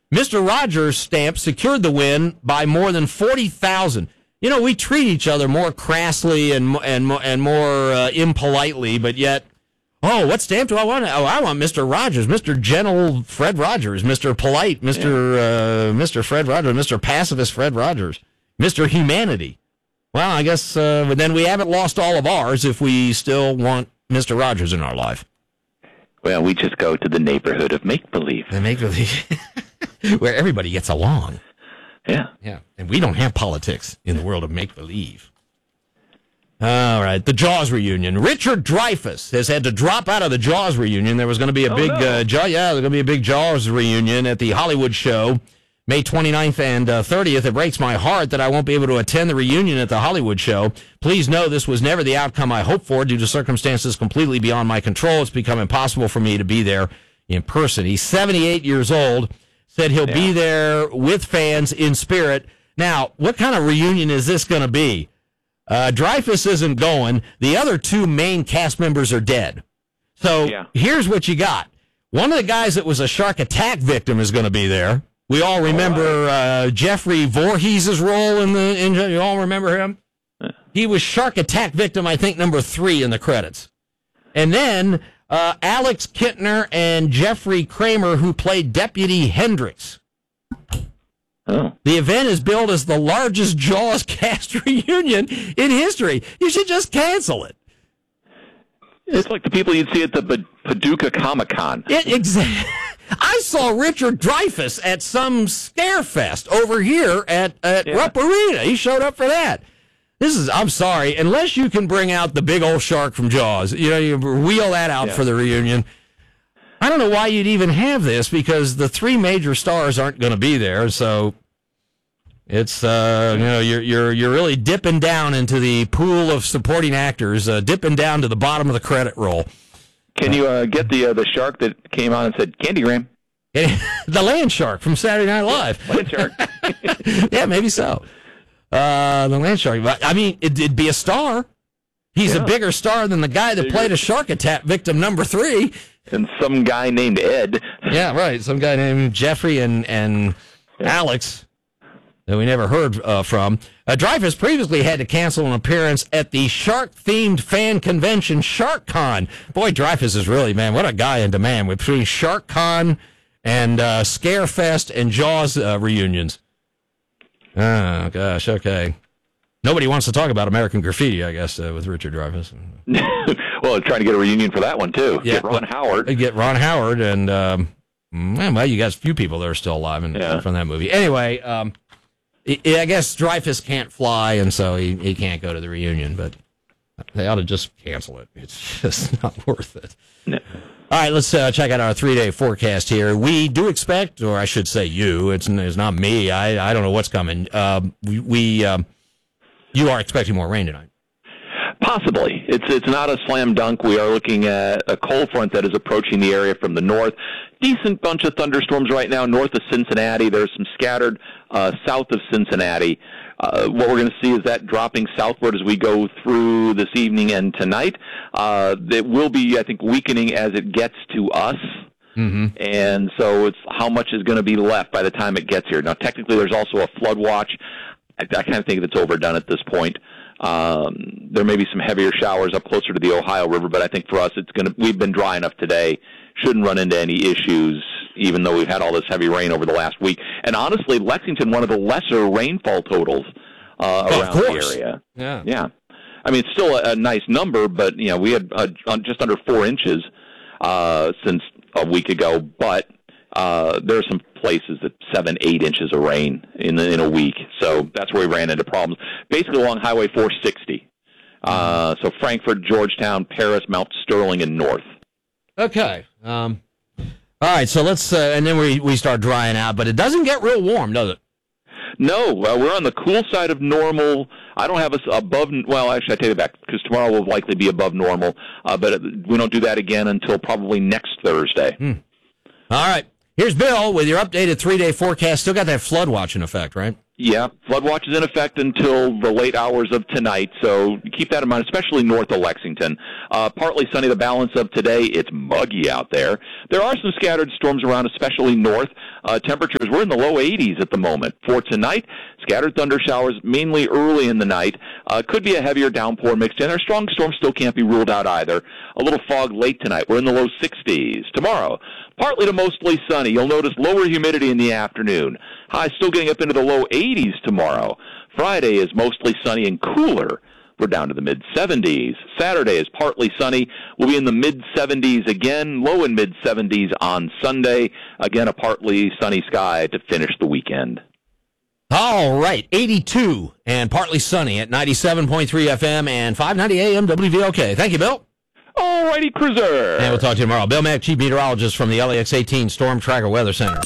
Mr. Rogers' stamp secured the win by more than 40,000. You know, we treat each other more crassly and more impolitely, but yet, what stamp do I want? Oh, I want Mr. Rogers, Mr. Gentle Fred Rogers, Mr. Polite, Mr. Fred Rogers, Mr. Pacifist Fred Rogers, Mr. Humanity. Well, I guess then we haven't lost all of ours if we still want Mr. Rogers in our life. Well, we just go to the neighborhood of make-believe. The make-believe, where everybody gets along. Yeah. Yeah, and we don't have politics in the world of make-believe. All right, the Jaws reunion. Richard Dreyfuss has had to drop out of the Jaws reunion. There was going to be a big Jaws reunion at the Hollywood show, May 29th and 30th. It breaks my heart that I won't be able to attend the reunion at the Hollywood show. Please know this was never the outcome I hoped for due to circumstances completely beyond my control. It's become impossible for me to be there in person. He's 78 years old, said he'll be there with fans in spirit. Now, what kind of reunion is this going to be? Dreyfuss isn't going. The other two main cast members are dead. So here's what you got. One of the guys that was a shark attack victim is going to be there. We all remember Jeffrey Voorhees' role in you all remember him? He was shark attack victim, I think, number 3 in the credits. And then Alex Kintner and Jeffrey Kramer, who played Deputy Hendricks. Oh. The event is billed as the largest Jaws cast reunion in history. You should just cancel it. It's like the people you'd see at the Paducah Comic-Con. Exactly. I saw Richard Dreyfuss at some Scarefest over here at Rupp Arena. He showed up for that. I'm sorry, unless you can bring out the big old shark from Jaws, you wheel that out for the reunion. I don't know why you'd even have this, because the 3 major stars aren't going to be there, so it's you're really dipping down into the pool of supporting actors, dipping down to the bottom of the credit roll. Can you get the shark that came on and said Candygram? The land shark from Saturday Night Live. Land shark. Yeah, maybe so. The land shark. I mean, it'd be a star. He's a bigger star than the guy that played a shark attack victim number 3. And some guy named Ed. Yeah, right. Some guy named Jeffrey and Alex that we never heard from. Dreyfuss previously had to cancel an appearance at the shark-themed fan convention, SharkCon. Boy, Dreyfuss is really, man, what a guy in demand between SharkCon and Scarefest and Jaws reunions. Oh, gosh, okay. Nobody wants to talk about American Graffiti, I guess, with Richard Dreyfuss. Well, trying to get a reunion for that one, too. Yeah, get Ron Howard. Get Ron Howard, and, well, you got a few people that are still alive from that movie. Anyway, I guess Dreyfuss can't fly, and so he can't go to the reunion, but they ought to just cancel it. It's just not worth it. No. All right, let's check out our 3-day forecast here. We do expect, or I should say you, it's not me, I don't know what's coming. You are expecting more rain tonight. Possibly. It's not a slam dunk. We are looking at a cold front that is approaching the area from the north. Decent bunch of thunderstorms right now north of Cincinnati. There's some scattered south of Cincinnati. What we're going to see is that dropping southward as we go through this evening and tonight. It will be, I think, weakening as it gets to us. Mm-hmm. And so it's how much is going to be left by the time it gets here. Now, technically, there's also a flood watch. I kind of think it's overdone at this point. There may be some heavier showers up closer to the Ohio River, but I think for us, we've been dry enough today. Shouldn't run into any issues, even though we've had all this heavy rain over the last week. And honestly, Lexington, one of the lesser rainfall totals around the area. Yeah. I mean, it's still a nice number, but we had just under 4 inches since a week ago. But there are some places that 7-8 inches of rain in a week. So that's where we ran into problems. Basically along Highway 460. So Frankfort, Georgetown, Paris, Mount Sterling, and north. Okay. All right, so let's, and then we start drying out, but it doesn't get real warm, does it? No, we're on the cool side of normal. I don't have us above, well, actually, I take it back, because tomorrow will likely be above normal, but we don't do that again until probably next Thursday. All right. Here's Bill with your updated 3-day forecast. Still got that flood watch in effect, right? Yeah, flood watch is in effect until the late hours of tonight, so keep that in mind, especially north of Lexington. Partly sunny the balance of today. It's muggy out there. There are some scattered storms around, especially north. Temperatures, we're in the low 80s at the moment. For tonight, scattered thunder showers mainly early in the night. Could be a heavier downpour mixed in. Our strong storms still can't be ruled out either. A little fog late tonight. We're in the low 60s. Tomorrow, partly to mostly sunny. You'll notice lower humidity in the afternoon. High still getting up into the low 80s tomorrow. Friday is mostly sunny and cooler. We're down to the mid-70s. Saturday is partly sunny. We'll be in the mid-70s again, low and mid-70s on Sunday. Again, a partly sunny sky to finish the weekend. All right, 82 and partly sunny at 97.3 FM and 590 AM WVLK. Thank you, Bill. All righty, Cruiser. And we'll talk to you tomorrow. Bill Mack, Chief Meteorologist from the LAX 18 Storm Tracker Weather Center.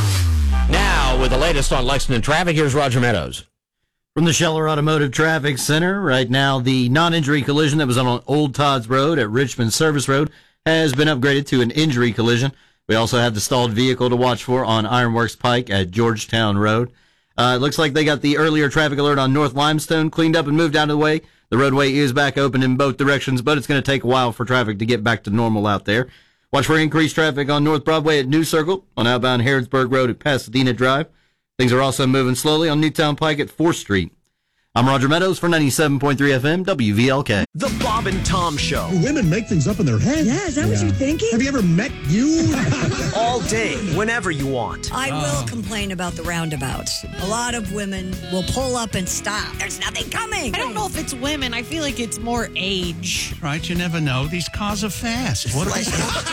Now, with the latest on Lexington traffic, here's Roger Meadows. From the Scheller Automotive Traffic Center, right now, the non-injury collision that was on Old Todd's Road at Richmond Service Road has been upgraded to an injury collision. We also have the stalled vehicle to watch for on Ironworks Pike at Georgetown Road. It looks like they got the earlier traffic alert on North Limestone cleaned up and moved out of the way. The roadway is back open in both directions, but it's going to take a while for traffic to get back to normal out there. Watch for increased traffic on North Broadway at New Circle, on outbound Harrodsburg Road at Pasadena Drive. Things are also moving slowly on Newtown Pike at 4th Street. I'm Roger Meadows for 97.3 FM WVLK. The Bob and Tom Show. Do women make things up in their head? Yeah, is that what you're thinking? Have you ever met you? All day, whenever you want. I will complain about the roundabouts. A lot of women will pull up and stop. There's nothing coming. I don't know if it's women. I feel like it's more age. Right, you never know. These cars are fast. What They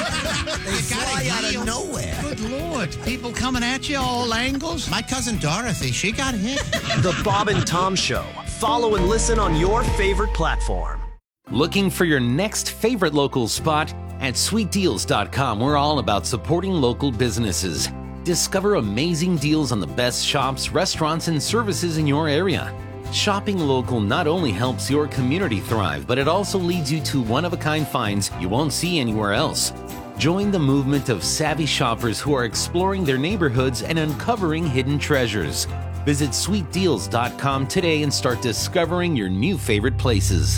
fly out of nowhere. Good Lord. People coming at you all angles. My cousin Dorothy, she got hit. The Bob and Tom Show. Follow and listen on your favorite platform. Looking for your next favorite local spot? At sweetdeals.com, we're all about supporting local businesses. Discover amazing deals on the best shops, restaurants, and services in your area. Shopping local not only helps your community thrive, but it also leads you to one-of-a-kind finds you won't see anywhere else. Join the movement of savvy shoppers who are exploring their neighborhoods and uncovering hidden treasures. Visit sweetdeals.com today and start discovering your new favorite places.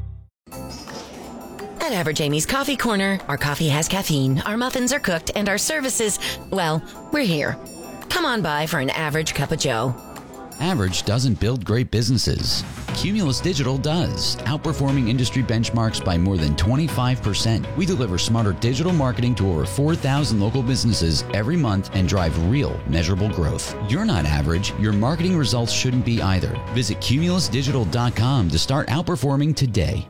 At Average Amy's Coffee Corner, our coffee has caffeine, our muffins are cooked, and our services, well, we're here. Come on by for an average cup of joe. Average doesn't build great businesses. Cumulus Digital does, outperforming industry benchmarks by more than 25%. We deliver smarter digital marketing to over 4,000 local businesses every month and drive real, measurable growth. You're not average. Your marketing results shouldn't be either. Visit cumulusdigital.com to start outperforming today.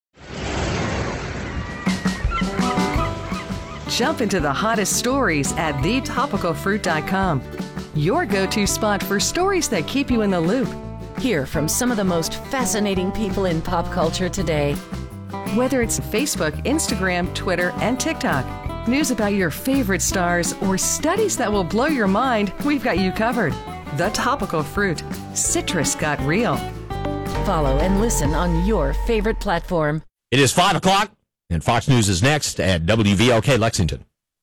Jump into the hottest stories at thetopicalfruit.com. Your go-to spot for stories that keep you in the loop. Hear from some of the most fascinating people in pop culture today. Whether it's Facebook, Instagram, Twitter, and TikTok, news about your favorite stars, or studies that will blow your mind, we've got you covered. The Topical Fruit. Citrus got real. Follow and listen on your favorite platform. It is 5 o'clock, and Fox News is next at WVLK Lexington.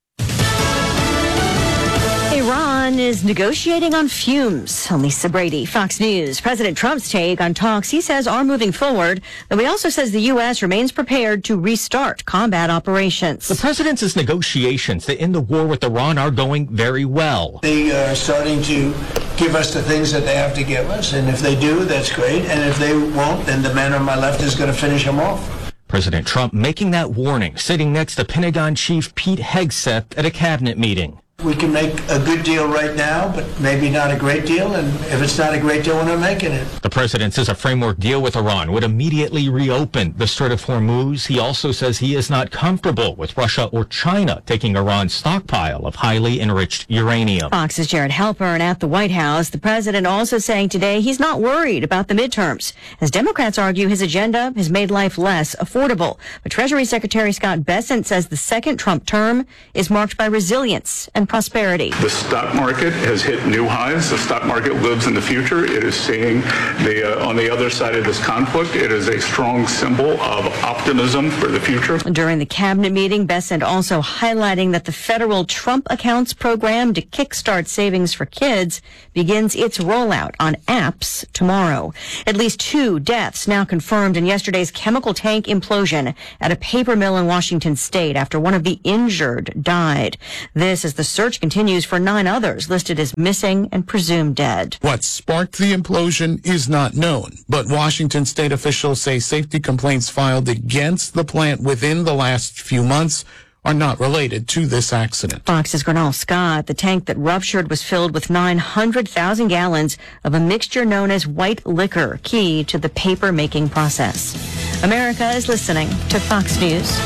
Iran is negotiating on fumes. Lisa Brady, Fox News. President Trump's take on talks he says are moving forward, though he also says the U.S. remains prepared to restart combat operations. The president's negotiations to end the war with Iran are going very well. They are starting to give us the things that they have to give us, and if they do, that's great, and if they won't, then the man on my left is going to finish them off. President Trump making that warning, sitting next to Pentagon Chief Pete Hegseth at a cabinet meeting. We can make a good deal right now, but maybe not a great deal, and if it's not a great deal, we're not making it. The president says a framework deal with Iran would immediately reopen the Strait of Hormuz. He also says he is not comfortable with Russia or China taking Iran's stockpile of highly enriched uranium. Fox's Jared Halpern at the White House. The president also saying today he's not worried about the midterms, as Democrats argue his agenda has made life less affordable. But Treasury Secretary Scott Bessent says the second Trump term is marked by resilience and and prosperity. The stock market has hit new highs. The stock market lives in the future. It is seeing on the other side of this conflict, it is a strong symbol of optimism for the future. During the cabinet meeting, Bessent also highlighting that the federal Trump Accounts program to kickstart savings for kids begins its rollout on apps tomorrow. At least 2 deaths now confirmed in yesterday's chemical tank implosion at a paper mill in Washington state after one of the injured died. This as the search continues for 9 others listed as missing and presumed dead. What sparked the implosion is not known, but Washington state officials say safety complaints filed against the plant within the last few months are not related to this accident. Fox's Gernal Scott, the tank that ruptured was filled with 900,000 gallons of a mixture known as white liquor, key to the paper making process. America is listening to Fox News.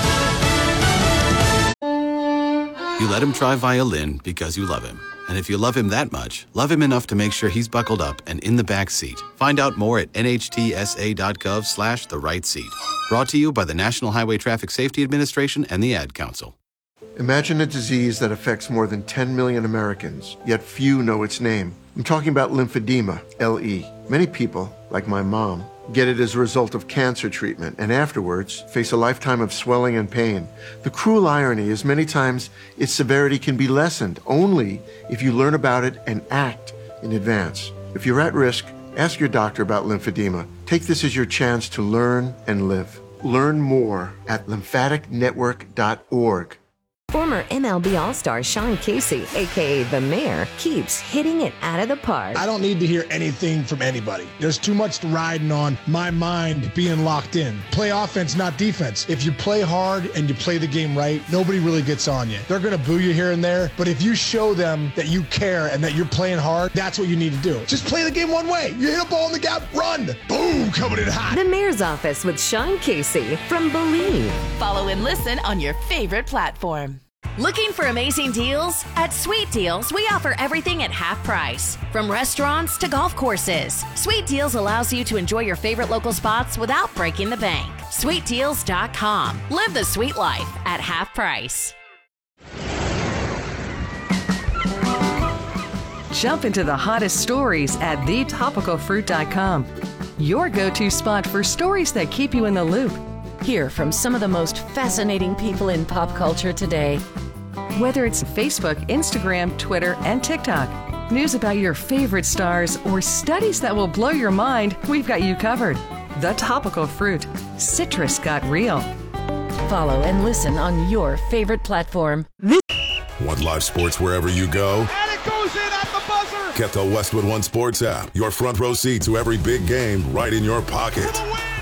You let him try violin because you love him. And if you love him that much, love him enough to make sure he's buckled up and in the back seat. Find out more at nhtsa.gov/the right seat. Brought to you by the National Highway Traffic Safety Administration and the Ad Council. Imagine a disease that affects more than 10 million Americans, yet few know its name. I'm talking about lymphedema, LE. Many people, like my mom, get it as a result of cancer treatment and afterwards face a lifetime of swelling and pain. The cruel irony is many times its severity can be lessened only if you learn about it and act in advance. If you're at risk, ask your doctor about lymphedema. Take this as your chance to learn and live. Learn more at lymphaticnetwork.org. Former MLB All-Star Sean Casey, a.k.a. The Mayor, keeps hitting it out of the park. I don't need to hear anything from anybody. There's too much riding on my mind being locked in. Play offense, not defense. If you play hard and you play the game right, nobody really gets on you. They're going to boo you here and there, but if you show them that you care and that you're playing hard, that's what you need to do. Just play the game one way. You hit a ball in the gap, run. Boom, coming in hot. The Mayor's Office with Sean Casey from Believe. Follow and listen on your favorite platform. Looking for amazing deals? At Sweet Deals, we offer everything at half price. From restaurants to golf courses, Sweet Deals allows you to enjoy your favorite local spots without breaking the bank. SweetDeals.com. Live the sweet life at half price. Jump into the hottest stories at thetopicalfruit.com. Your go-to spot for stories that keep you in the loop. Hear from some of the most fascinating people in pop culture today. Whether it's Facebook, Instagram, Twitter, and TikTok, news about your favorite stars, or studies that will blow your mind, we've got you covered. The Topical Fruit. Citrus got real. Follow and listen on your favorite platform. Want live sports wherever you go? And it goes in at the buzzer! Get the Westwood One Sports app. Your front row seat to every big game right in your pocket.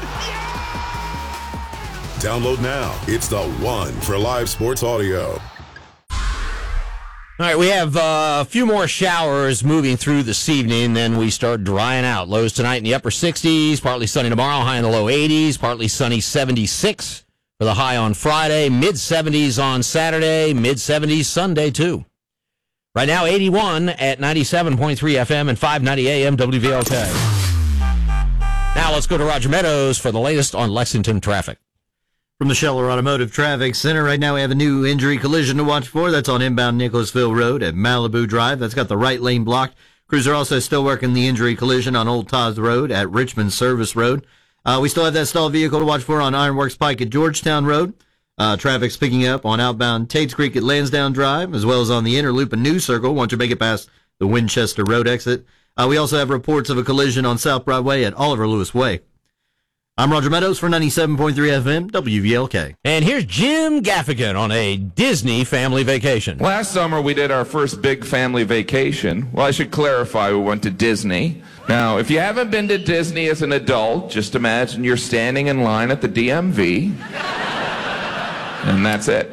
Download now. It's the one for live sports audio. All right, we have a few more showers moving through this evening, then we start drying out. Lows tonight in the upper 60s, partly sunny tomorrow, high in the low 80s, partly sunny 76 for the high on Friday, mid-70s on Saturday, mid-70s Sunday, too. Right now, 81 at 97.3 FM and 590 AM WVLK. Now let's go to Roger Meadows for the latest on Lexington traffic. From the Scheller Automotive Traffic Center, right now we have a new injury collision to watch for. That's on inbound Nicholasville Road at Malibu Drive. That's got the right lane blocked. Crews are also still working the injury collision on Old Todd Road at Richmond Service Road. We still have that stalled vehicle to watch for on Ironworks Pike at Georgetown Road. Traffic's picking up on outbound Tates Creek at Lansdowne Drive, as well as on the inner loop and New Circle once you make it past the Winchester Road exit. We also have reports of a collision on South Broadway at Oliver Lewis Way. I'm Roger Meadows for 97.3 FM, WVLK. And here's Jim Gaffigan on a Disney family vacation. Last summer, we did our first big family vacation. Well, I should clarify, we went to Disney. Now, if you haven't been to Disney as an adult, just imagine you're standing in line at the DMV, and that's it.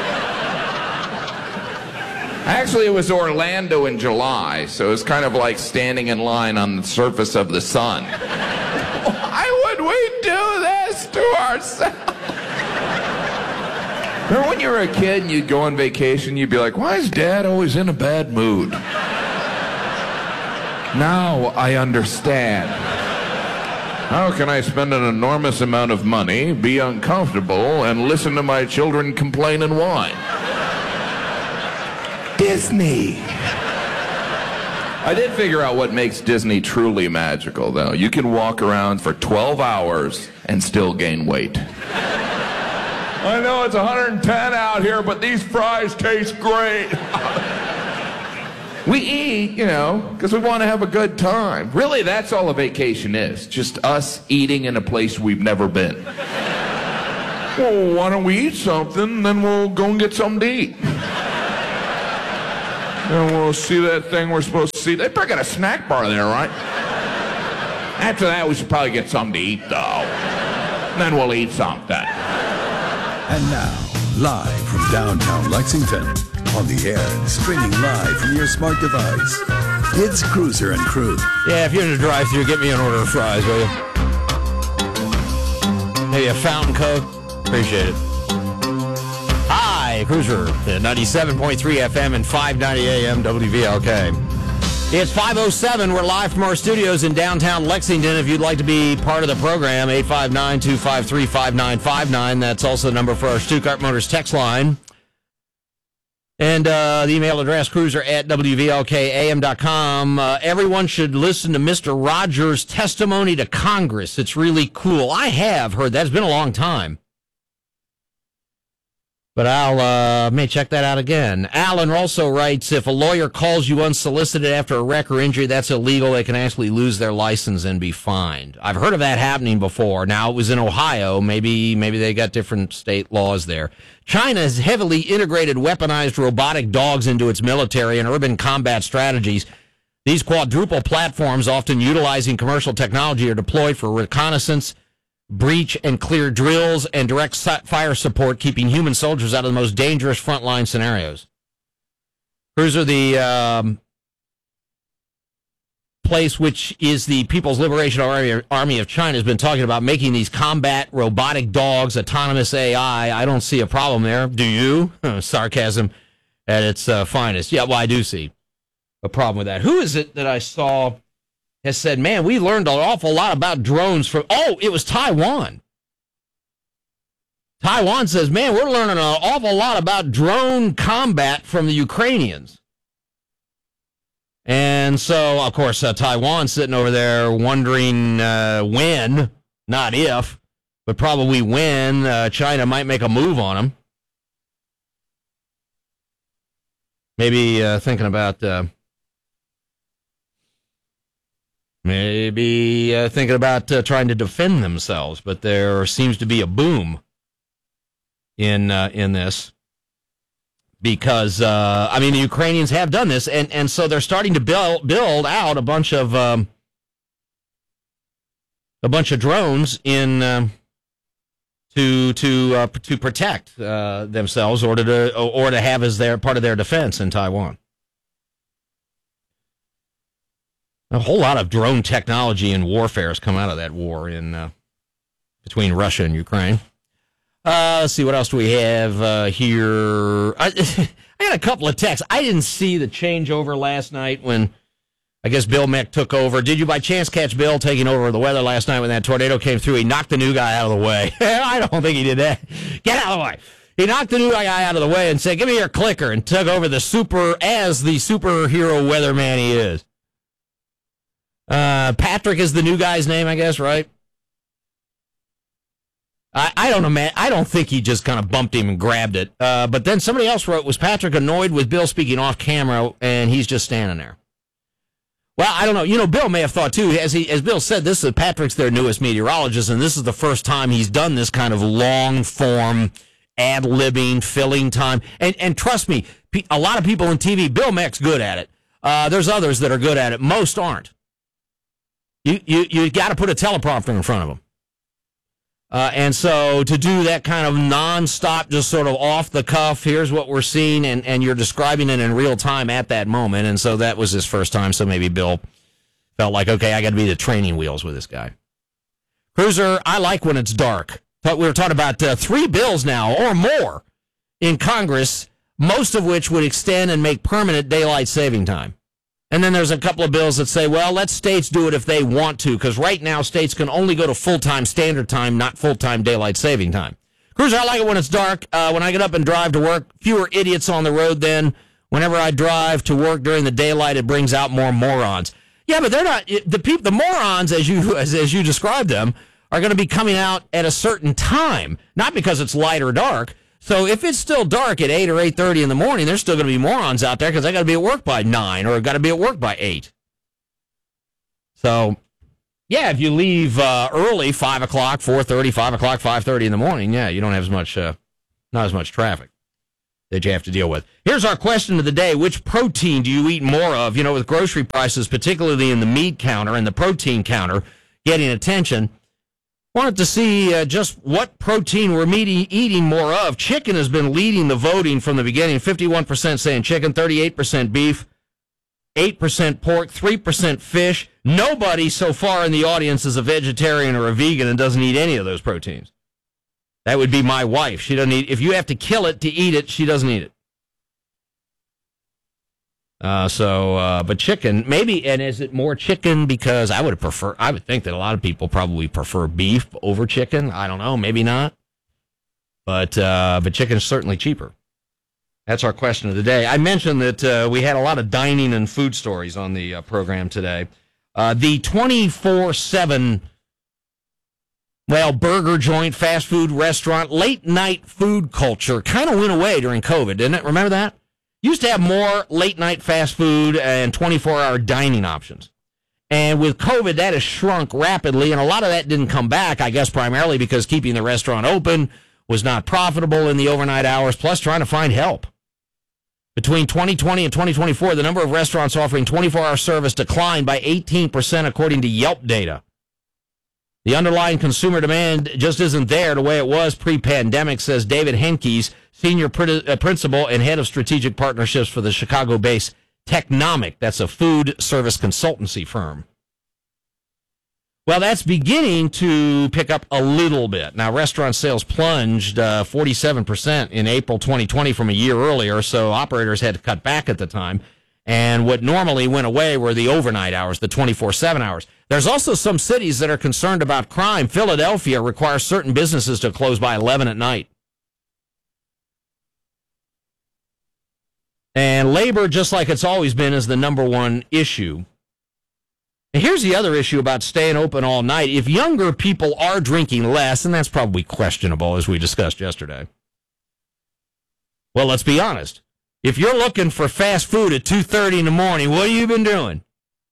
Actually, it was Orlando in July, so it was kind of like standing in line on the surface of the sun. Why would we do this to ourselves? Remember when you were a kid and you'd go on vacation, you'd be like, why is Dad always in a bad mood? Now I understand. How can I spend an enormous amount of money, be uncomfortable, and listen to my children complain and whine? Disney. I did figure out what makes Disney truly magical, though. You can walk around for 12 hours and still gain weight. I know it's 110 out here, but these fries taste great. We eat, because we want to have a good time. Really, that's all a vacation is. Just us eating in a place we've never been. Well, why don't we eat something, then we'll go and get something to eat. And we'll see that thing we're supposed to see. They probably got a snack bar there, right? After that, we should probably get something to eat, though. Then we'll eat something. And now, live from downtown Lexington, on the air and streaming live from your smart device, it's Cruiser and Crew. Yeah, if you're in a drive-thru, get me an order of fries, will you? Maybe a Fountain Coke. Appreciate it. Hi, Cruiser, 97.3 FM and 590 AM WVLK. It's 5:07. We're live from our studios in downtown Lexington. If you'd like to be part of the program, 859-253-5959. That's also the number for our Stuttgart Motors text line. And the email address, cruiser@wvlkam.com. Everyone should listen to Mr. Rogers' testimony to Congress. It's really cool. I have heard that. It's been a long time. But I'll may check that out again. Alan also writes, if a lawyer calls you unsolicited after a wreck or injury, that's illegal. They can actually lose their license and be fined. I've heard of that happening before. Now, it was in Ohio. Maybe they got different state laws there. China has heavily integrated weaponized robotic dogs into its military and urban combat strategies. These quadruple platforms, often utilizing commercial technology, are deployed for reconnaissance, breach and clear drills, and direct fire support, keeping human soldiers out of the most dangerous frontline scenarios. Cruiser, the place which is the People's Liberation Army of China, has been talking about making these combat robotic dogs, autonomous AI. I don't see a problem there. Do you? Sarcasm at its finest. Yeah, well, I do see a problem with that. Who is it that I saw has said, man, we learned an awful lot about drones from... Oh, it was Taiwan. Taiwan says, man, we're learning an awful lot about drone combat from the Ukrainians. And so, of course, Taiwan's sitting over there wondering when, not if, but probably when China might make a move on them. Maybe thinking about... thinking about trying to defend themselves, but there seems to be a boom in this because the Ukrainians have done this, and so they're starting to build out a bunch of drones in to protect themselves or to have as their part of their defense in Taiwan. A whole lot of drone technology and warfare has come out of that war in between Russia and Ukraine. Let's see, what else do we have here? I got a couple of texts. I didn't see the changeover last night when, I guess, Bill Meck took over. Did you by chance catch Bill taking over the weather last night when that tornado came through? He knocked the new guy out of the way. I don't think he did that. Get out of the way. He knocked the new guy out of the way and said, give me your clicker, and took over as the superhero weatherman he is. Patrick is the new guy's name, I guess, right? I don't know, man. I don't think he just kind of bumped him and grabbed it. But then somebody else wrote, was Patrick annoyed with Bill speaking off camera, and he's just standing there? Well, I don't know. Bill may have thought, too, as Bill said, Patrick's their newest meteorologist, and this is the first time he's done this kind of long-form, ad-libbing, filling time. And trust me, a lot of people in TV, Bill Meck's good at it. There's others that are good at it. Most aren't. You got to put a teleprompter in front of them. And so to do that kind of nonstop, just sort of off the cuff, here's what we're seeing, and you're describing it in real time at that moment. And so that was his first time. So maybe Bill felt like, okay, I got to be the training wheels with this guy. Cruiser, I like when it's dark. We were talking about 3 bills now or more in Congress, most of which would extend and make permanent daylight saving time. And then there's a couple of bills that say, well, let states do it if they want to, because right now states can only go to full-time standard time, not full-time daylight saving time. Cruiser, I like it when it's dark. When I get up and drive to work, fewer idiots on the road then. Whenever I drive to work during the daylight, it brings out more morons. Yeah, but they're not the morons as you describe them are going to be coming out at a certain time, not because it's light or dark. So if it's still dark at 8 or 8:30 in the morning, there's still going to be morons out there because they got to be at work by 9 or got to be at work by 8. So, yeah, if you leave early, 5 o'clock, 4:30, 5 o'clock, 5:30 in the morning, yeah, you don't have as much, not as much traffic that you have to deal with. Here's our question of the day. Which protein do you eat more of? You know, with grocery prices, particularly in the meat counter and the protein counter, getting attention, wanted to see just what protein we're eating more of. Chicken has been leading the voting from the beginning. 51% saying chicken, 38% beef, 8% pork, 3% fish. Nobody so far in the audience is a vegetarian or a vegan and doesn't eat any of those proteins. That would be my wife. She doesn't eat. If you have to kill it to eat it, she doesn't eat it. But chicken, maybe, and is it more chicken? Because I would think that a lot of people probably prefer beef over chicken. I don't know, maybe not. But chicken is certainly cheaper. That's our question of the day. I mentioned that we had a lot of dining and food stories on the program today. The 24/7, burger joint, fast food restaurant, late night food culture kind of went away during COVID, didn't it? Remember that? Used to have more late-night fast food and 24-hour dining options. And with COVID, that has shrunk rapidly, and a lot of that didn't come back, I guess primarily because keeping the restaurant open was not profitable in the overnight hours, plus trying to find help. Between 2020 and 2024, the number of restaurants offering 24-hour service declined by 18%, according to Yelp data. The underlying consumer demand just isn't there the way it was pre-pandemic, says David Henkes, senior principal and head of strategic partnerships for the Chicago-based Technomic. That's a food service consultancy firm. Well, that's beginning to pick up a little bit. Now, restaurant sales plunged 47% in April 2020 from a year earlier, so operators had to cut back at the time. And what normally went away were the overnight hours, the 24/7 hours. There's also some cities that are concerned about crime. Philadelphia requires certain businesses to close by 11 at night. And labor, just like it's always been, is the number one issue. And here's the other issue about staying open all night. If younger people are drinking less, and that's probably questionable, as we discussed yesterday. Well, let's be honest. If you're looking for fast food at 2:30 in the morning, what have you been doing?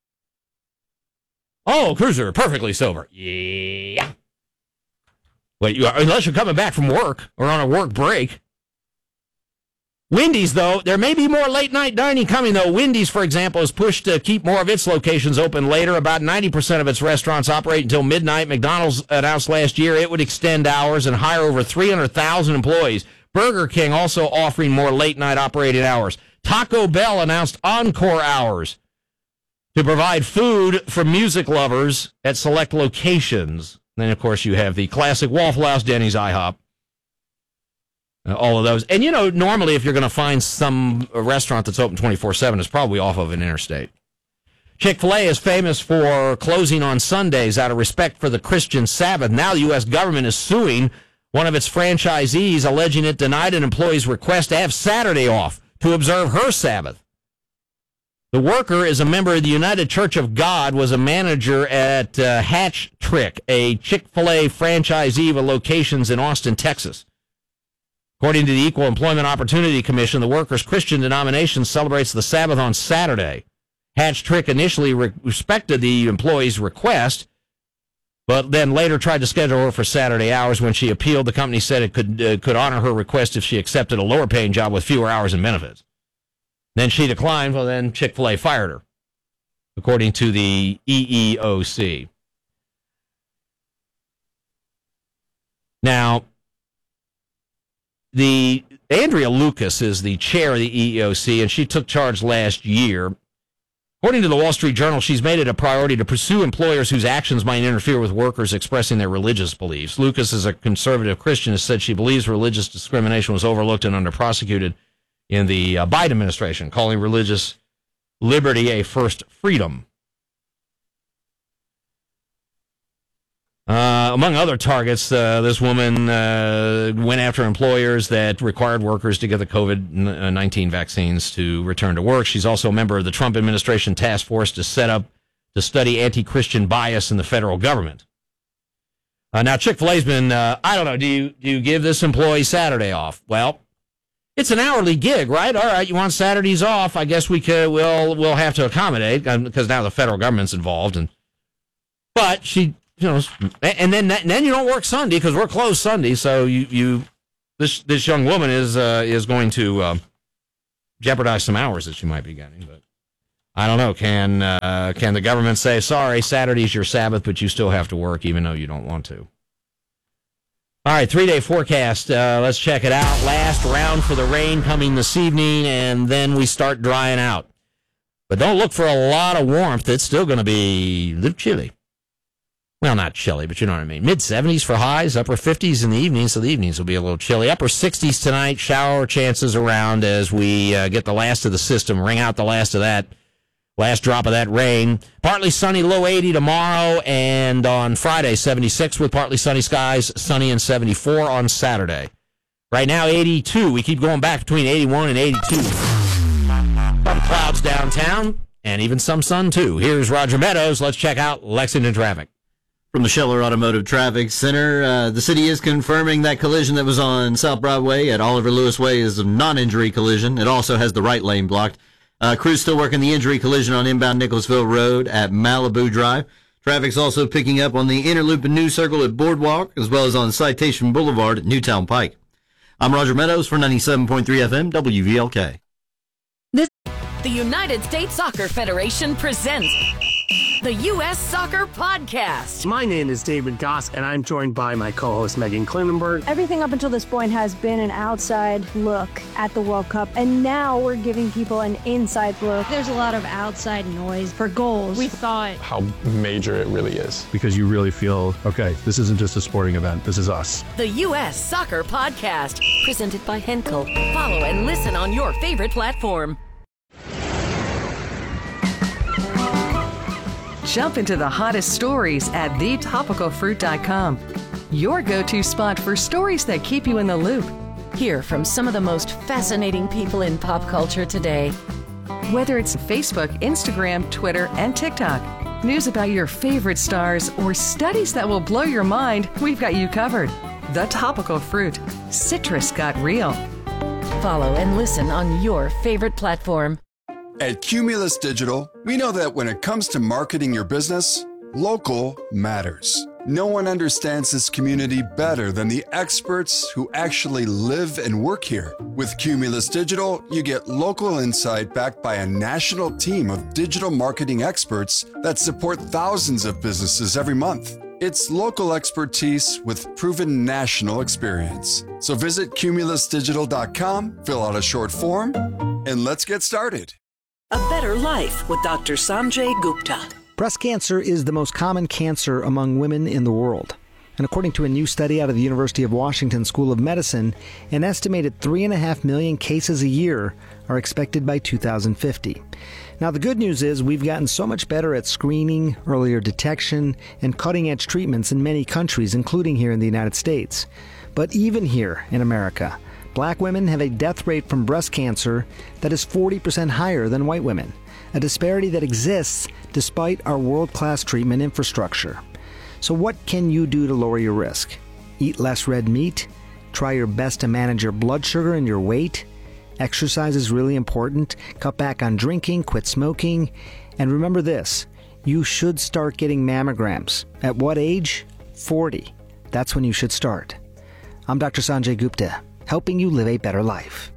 Oh, Cruiser, perfectly sober. Yeah. Well, unless you're coming back from work or on a work break. Wendy's, though, there may be more late-night dining coming, though. Wendy's, for example, has pushed to keep more of its locations open later. About 90% of its restaurants operate until midnight. McDonald's announced last year it would extend hours and hire over 300,000 employees. Burger King also offering more late-night operating hours. Taco Bell announced encore hours to provide food for music lovers at select locations. And then, of course, you have the classic Waffle House, Denny's, IHOP. All of those. And, normally if you're going to find some restaurant that's open 24/7, it's probably off of an interstate. Chick-fil-A is famous for closing on Sundays out of respect for the Christian Sabbath. Now the U.S. government is suing one of its franchisees, alleging it denied an employee's request to have Saturday off to observe her Sabbath. The worker is a member of the United Church of God, was a manager at Hatch Trick, a Chick-fil-A franchisee with locations in Austin, Texas. According to the Equal Employment Opportunity Commission, the workers' Christian denomination celebrates the Sabbath on Saturday. Hatch Trick initially respected the employee's request, but then later tried to schedule her for Saturday hours. When she appealed, the company said it could honor her request if she accepted a lower-paying job with fewer hours and benefits. Then she declined. Well, then Chick-fil-A fired her, according to the EEOC. Now, Andrea Lucas is the chair of the EEOC, and she took charge last year. According to the Wall Street Journal, she's made it a priority to pursue employers whose actions might interfere with workers expressing their religious beliefs. Lucas is a conservative Christian, has said she believes religious discrimination was overlooked and under-prosecuted in the Biden administration, calling religious liberty a first freedom. Among other targets, this woman went after employers that required workers to get the COVID-19 vaccines to return to work. She's also a member of the Trump administration task force to study anti-Christian bias in the federal government. Now, Chick-fil-A's been, I don't know, do you give this employee Saturday off? Well, it's an hourly gig, right? All right, you want Saturdays off? I guess we'll have to accommodate because now the federal government's involved. But she, and then you don't work Sunday because we're closed Sunday. So this young woman is going to jeopardize some hours that she might be getting. But I don't know. Can the government say, sorry, Saturday's your Sabbath, but you still have to work even though you don't want to? All right, 3-day forecast. Let's check it out. Last round for the rain coming this evening, and then we start drying out. But don't look for a lot of warmth. It's still going to be a little chilly. Well, not chilly, but you know what I mean. Mid-70s for highs, upper 50s in the evenings, so the evenings will be a little chilly. Upper 60s tonight, shower chances around as we get the last of the system, wring out the last of that. Last drop of that rain. Partly sunny, low 80 tomorrow, and on Friday, 76 with partly sunny skies, sunny and 74 on Saturday. Right now, 82. We keep going back between 81 and 82. Some clouds downtown, and even some sun, too. Here's Roger Meadows. Let's check out Lexington traffic. From the Scheller Automotive Traffic Center, the city is confirming that collision that was on South Broadway at Oliver Lewis Way is a non-injury collision. It also has the right lane blocked. Crews still working the injury collision on inbound Nicholasville Road at Malibu Drive. Traffic's also picking up on the Inner Loop and New Circle at Boardwalk, as well as on Citation Boulevard at Newtown Pike. I'm Roger Meadows for 97.3 FM WVLK. The United States Soccer Federation presents the U.S. Soccer Podcast. My name is David Goss, and I'm joined by my co-host Megan Klinenberg. Everything up until this point has been an outside look at the World Cup, and now we're giving people an inside look. There's a lot of outside noise for goals. We thought how major it really is. Because you really feel, okay, this isn't just a sporting event, this is us. The U.S. Soccer Podcast, presented by Henkel. Follow and listen on your favorite platform. Jump into the hottest stories at thetopicalfruit.com. Your go-to spot for stories that keep you in the loop. Hear from some of the most fascinating people in pop culture today. Whether it's Facebook, Instagram, Twitter, and TikTok, news about your favorite stars, or studies that will blow your mind, we've got you covered. The Topical Fruit. Citrus got real. Follow and listen on your favorite platform. At Cumulus Digital, we know that when it comes to marketing your business, local matters. No one understands this community better than the experts who actually live and work here. With Cumulus Digital, you get local insight backed by a national team of digital marketing experts that support thousands of businesses every month. It's local expertise with proven national experience. So visit cumulusdigital.com, fill out a short form, and let's get started. A Better Life with Dr. Sanjay Gupta. Breast cancer is the most common cancer among women in the world. And according to a new study out of the University of Washington School of Medicine, an estimated 3.5 million cases a year are expected by 2050. Now, the good news is we've gotten so much better at screening, earlier detection, and cutting-edge treatments in many countries, including here in the United States. But even here in America, Black women have a death rate from breast cancer that is 40% higher than white women, a disparity that exists despite our world-class treatment infrastructure. So what can you do to lower your risk? Eat less red meat? Try your best to manage your blood sugar and your weight? Exercise is really important. Cut back on drinking, quit smoking. And remember this, you should start getting mammograms. At what age? 40. That's when you should start. I'm Dr. Sanjay Gupta, helping you live a better life.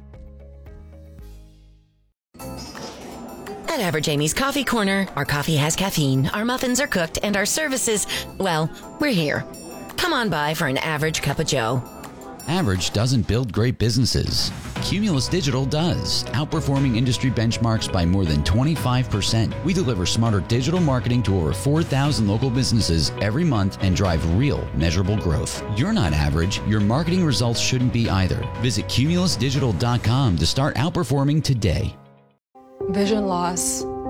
At Average Amy's Coffee Corner, our coffee has caffeine, our muffins are cooked, and our services, well, we're here. Come on by for an average cup of joe. Average doesn't build great businesses. Cumulus Digital does, outperforming industry benchmarks by more than 25%. We deliver smarter digital marketing to over 4,000 local businesses every month and drive real, measurable growth. You're not average. Your marketing results shouldn't be either. Visit cumulusdigital.com to start outperforming today. Vision loss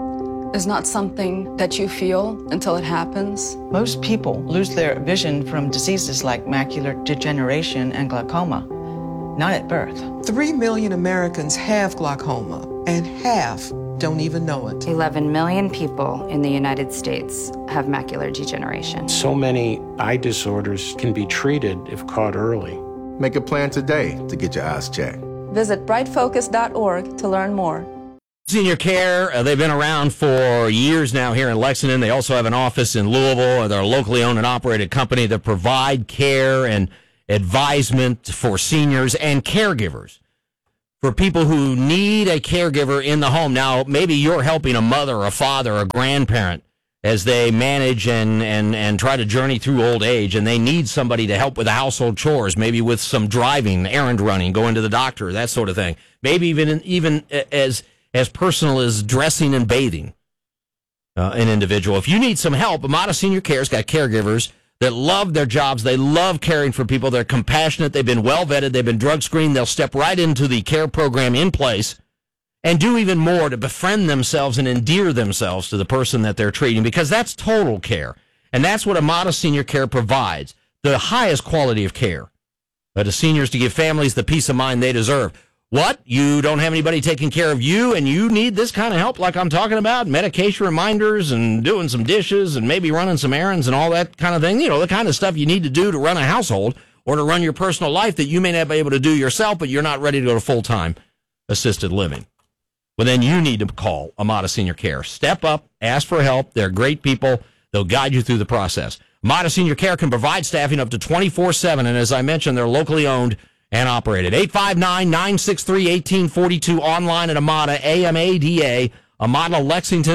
is not something that you feel until it happens. Most people lose their vision from diseases like macular degeneration and glaucoma, not at birth. 3 million Americans have glaucoma, and half don't even know it. 11 million people in the United States have macular degeneration. So many eye disorders can be treated if caught early. Make a plan today to get your eyes checked. Visit brightfocus.org to learn more. Senior Care, they've been around for years now here in Lexington. They also have an office in Louisville. They're a locally owned and operated company that provide care and advisement for seniors and caregivers. For people who need a caregiver in the home. Now, maybe you're helping a mother, a father, a grandparent as they manage and try to journey through old age, and they need somebody to help with the household chores, maybe with some driving, errand running, going to the doctor, that sort of thing. Maybe even as personal as dressing and bathing an individual. If you need some help, Amada Senior Care's got caregivers that love their jobs. They love caring for people. They're compassionate. They've been well vetted. They've been drug screened. They'll step right into the care program in place and do even more to befriend themselves and endear themselves to the person that they're treating, because that's total care. And that's what Amada Senior Care provides, the highest quality of care to seniors to give families the peace of mind they deserve. What? You don't have anybody taking care of you and you need this kind of help like I'm talking about? Medication reminders and doing some dishes and maybe running some errands and all that kind of thing. You know, the kind of stuff you need to do to run a household or to run your personal life that you may not be able to do yourself, but you're not ready to go to full-time assisted living. Well, then you need to call Amada Senior Care. Step up, ask for help. They're great people. They'll guide you through the process. Amada Senior Care can provide staffing up to 24/7, and as I mentioned, they're locally owned and operated. 859-963-1842, online at Amada, AMADA, Amada Lexington.